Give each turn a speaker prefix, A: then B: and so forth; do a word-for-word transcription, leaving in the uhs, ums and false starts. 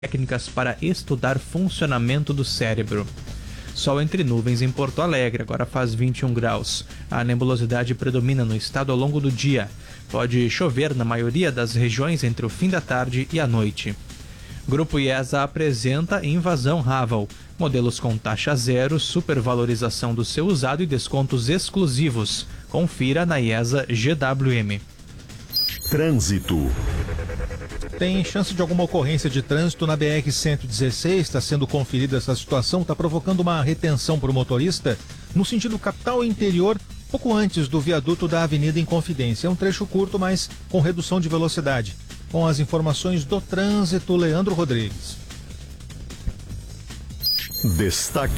A: técnicas para estudar funcionamento do cérebro. Sol entre nuvens em Porto Alegre, agora faz vinte e um graus. A nebulosidade predomina no estado ao longo do dia. Pode chover na maioria das regiões entre o fim da tarde e a noite. Grupo IESA apresenta invasão Raval. Modelos com taxa zero, supervalorização do seu usado e descontos exclusivos. Confira na IESA G W M.
B: Trânsito.
C: Tem chance de alguma ocorrência de trânsito na B R cento e dezesseis, está sendo conferida essa situação, está provocando uma retenção para o motorista no sentido capital e interior, pouco antes do viaduto da Avenida Inconfidência. É um trecho curto, mas com redução de velocidade. Com as informações do trânsito, Leandro Rodrigues.
B: Destaque